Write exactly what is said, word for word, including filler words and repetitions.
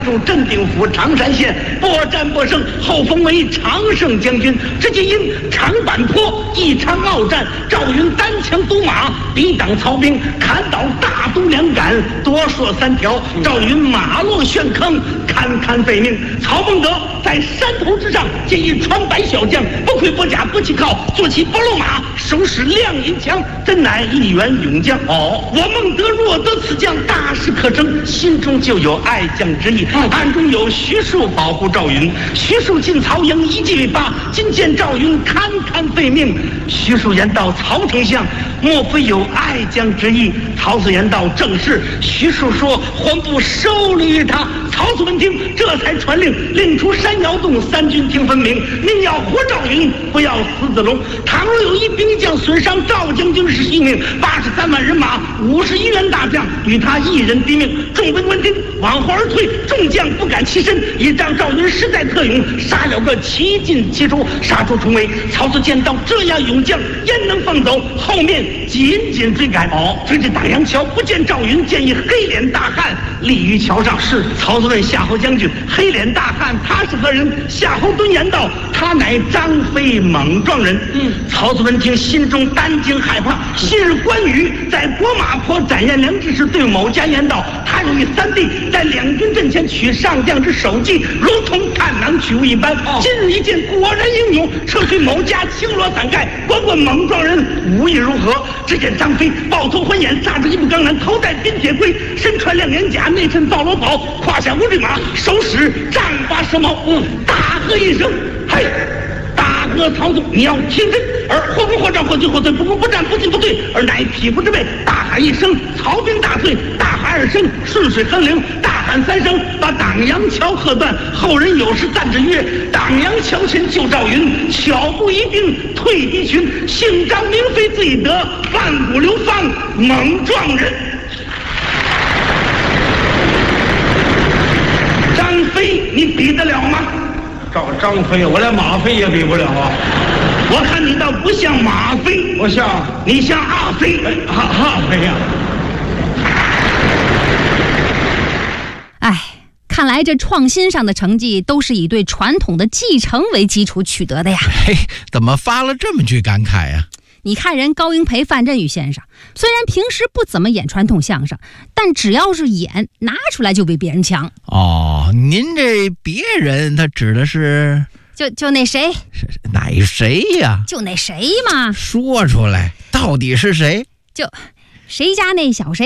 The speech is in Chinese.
驻镇定府常山县，波战波胜，后封为常胜将军。直接因长坂坡一场鏖战，赵云单枪独马抵挡曹兵，砍倒大都两杆，多槊三条。赵云马落陷坑，堪堪废命。曹孟德在山头之上见一穿白小将，不盔不甲不骑靠，坐骑白龙马，手使亮银枪，真乃一员勇将。哦，我孟德若得此将，大事可成，心中就有爱将之意。暗中有徐庶保护赵云，徐庶进曹营一计未罢，今见赵云堪堪废命。徐庶言道：“曹丞相，莫非有爱将之意？”曹操言道：“正是。”徐庶说：“还不收留于他。”曹操闻听，这才传令，令出山摇洞三军听分明，宁要活赵云，不要死子龙。倘若有一兵将损伤赵将军是性命，八十三万人马，五十一员大将，与他一人毙命。众兵闻听，往后而退，众将不敢起身，以仗赵云实在特勇，杀了个七进七出，杀出重围。曹操见到这样勇将，焉能放走？后面紧紧追赶。哦，追至大杨桥，不见赵云，见一黑脸大汉立于桥上。是曹操问夏侯将军：“黑脸大汉他是何人？”夏侯惇言道：“他乃张飞，猛撞人。”嗯，曹操闻听，心中担惊害怕。昔日关羽在博马坡斩颜良之时，对某家言道：“他有一三弟，在两军阵前取上将之首级，如同探囊取物一般。今日一见，果然英勇。撤去某家，青罗伞盖，管管猛撞人武艺如何？”只见张飞抱头环眼，扎着一副钢镚，头戴冰铁盔，身穿亮眼甲，内衬皂罗袍，胯下无坠马，手使丈八蛇矛。嗯，大喝一声：“嘿！”大哥曹操，你要听真，而或攻或战，或进或退，不攻不战，不进不退，而乃匹夫之辈。大喊一声，曹兵大退；大喊二声，顺水横流；大喊三声，把党阳桥喝断。后人有诗赞之曰：“党阳桥前救赵云，巧布疑兵退敌群。姓张名飞自己得，万古流芳猛撞人。”张飞，你比得了吗？ 赵张飞，我连马飞也比不了啊！ 我看你倒不像马飞， 我像你像阿飞， 阿阿飞呀！ 哎，看来这创新上的成绩都是以对传统的继承为基础取得的呀。 嘿，怎么发了这么句感慨呀？ 你看人高英培、范振宇先生，虽然平时不怎么演传统相声，但只要是演，拿出来就比别人强。 哦，您这别人他指的是就就那谁？ 哪谁呀？ 就那谁嘛？ 说出来，到底是谁？ 就谁家那小谁？